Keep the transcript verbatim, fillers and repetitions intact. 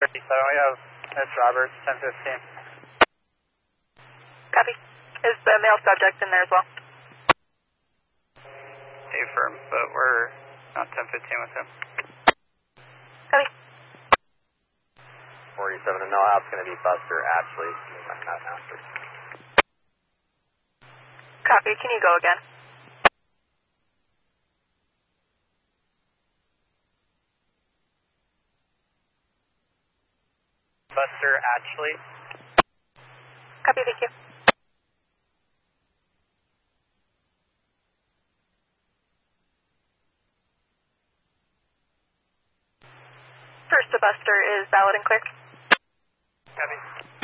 So we have Miss Roberts, ten fifteen. Copy. Is the male subject in there as well? Affirm, but we're not ten fifteen with him. Copy. forty-seven and no, that's going to be Buster Ashley, not Master. Copy. Can you go again? Buster Ashley. Copy. Thank you. First to Buster is valid and clear. Copy.